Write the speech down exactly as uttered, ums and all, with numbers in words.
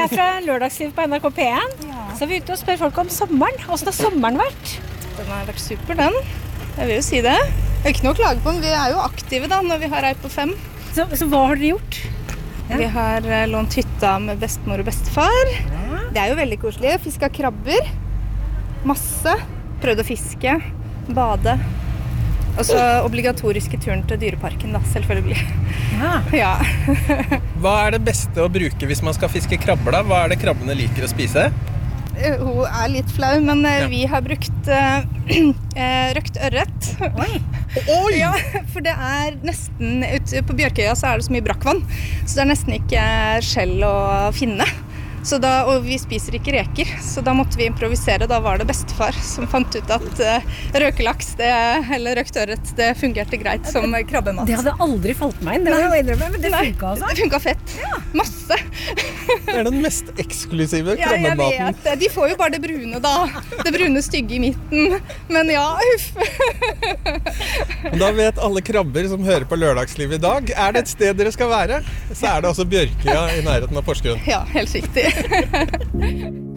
er fra Lørdagsliv på N R K P en. Ja. Så er vi ute og spør folk om sommeren. Hvordan har sommeren vært? Den har vært super, den. Jeg vil jo si det. Det er ikke noe å klage på, men vi er jo aktive da, når vi har ei på fem. Så, så hva har dere gjort? Ja. Vi har lånt hytta med bestemor og bestefar. Ja. Det er jo veldig koselig. Fisket krabber. Masse. Prøvd å fiske. Bade. Og så obligatoriske turen til dyreparken da, selvfølgelig. Ja. Ja. Hva er det beste å bruke hvis man skal fiske krabber da? Hva er det krabbene liker å spise? Hun er litt flau, men ja. Vi har brukt uh, røkt ørret. Oi! Oi! Ja, for det er nesten, ute på Bjørkøya så er det så mye brakkvann, så det er nesten ikke skjell å finne. Så da, og vi spiser ikke reker, så da måtte vi improvisere. Da var det bestefar som fant ut at uh, røkelaks, det, eller røkt ørret, det fungerte greit som krabbemat. Det hadde aldri falt meg inn, det var jo innrømme, men det funket altså. Det funket fett. Ja. Masse. Det er den mest eksklusive ja, krabbematen. Jeg vet. De får jo bare det brune da. Det brune stygge i midten. Men ja, uff. Da vet alle krabber som hører på Lørdagsliv i dag, er det et sted dere skal være, så er det også Bjørkøya i nærheten av Porsgrunn. Ja, helt riktig.